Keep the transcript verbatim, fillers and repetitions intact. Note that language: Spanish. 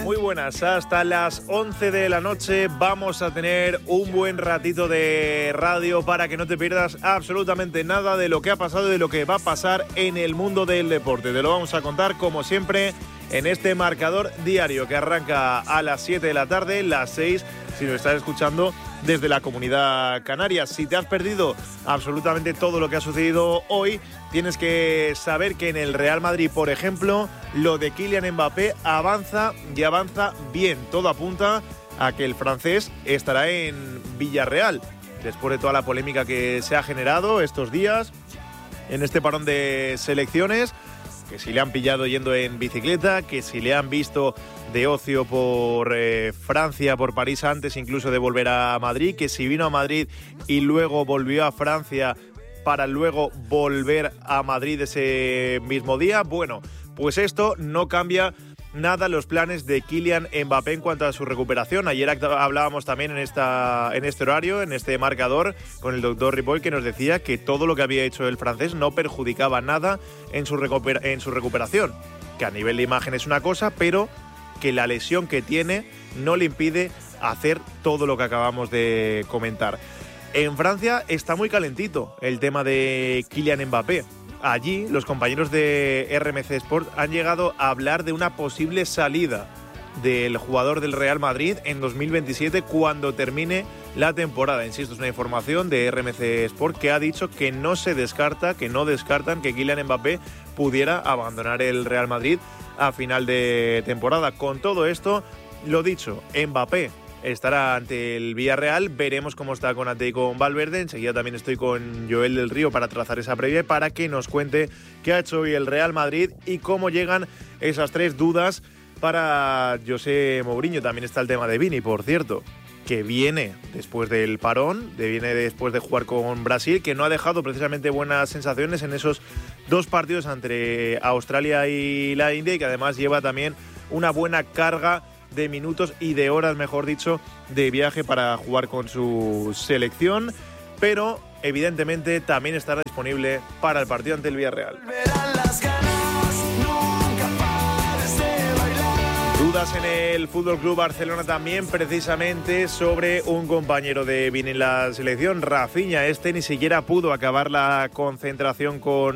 Muy buenas. Hasta las once de la noche vamos a tener un buen ratito de radio para que no te pierdas absolutamente nada de lo que ha pasado y de lo que va a pasar en el mundo del deporte. Te lo vamos a contar, como siempre, en este marcador diario que arranca a las siete de la tarde, las seis, si nos estás escuchando desde la Comunidad Canaria. Si te has perdido absolutamente todo lo que ha sucedido hoy, tienes que saber que en el Real Madrid, por ejemplo, lo de Kylian Mbappé avanza y avanza bien. Todo apunta a que el francés estará en Villarreal, después de toda la polémica que se ha generado estos días en este parón de selecciones, que si le han pillado yendo en bicicleta, que si le han visto de ocio por eh, Francia, por París antes incluso de volver a Madrid, que si vino a Madrid y luego volvió a Francia para luego volver a Madrid ese mismo día. Bueno, pues esto no cambia nada los planes de Kylian Mbappé en cuanto a su recuperación. Ayer hablábamos también en, esta, en este horario, en este marcador, con el doctor Ripoll, que nos decía que todo lo que había hecho el francés no perjudicaba nada en su, recuper- en su recuperación, que a nivel de imagen es una cosa, pero que la lesión que tiene no le impide hacer todo lo que acabamos de comentar. En Francia está muy calentito el tema de Kylian Mbappé. Allí los compañeros de R M C Sport han llegado a hablar de una posible salida del jugador del Real Madrid en dos mil veintisiete cuando termine la temporada. Insisto, es una información de R M C Sport que ha dicho que no se descarta, que no descartan que Kylian Mbappé pudiera abandonar el Real Madrid a final de temporada. Con todo esto, lo dicho, Mbappé estará ante el Villarreal. Veremos cómo está Konaté y con Valverde. Enseguida también estoy con Joel del Río para trazar esa previa, para que nos cuente qué ha hecho hoy el Real Madrid y cómo llegan esas tres dudas para José Mourinho. También está el tema de Vini, por cierto, que viene después del parón, de viene después de jugar con Brasil, que no ha dejado precisamente buenas sensaciones en esos dos partidos entre Australia y la India, y que además lleva también una buena carga de minutos y de horas, mejor dicho, de viaje para jugar con su selección, pero evidentemente también estará disponible para el partido ante el Villarreal. Dudas en el F C Barcelona también, precisamente sobre un compañero de Vini en la selección, Rafinha. Este ni siquiera pudo acabar la concentración con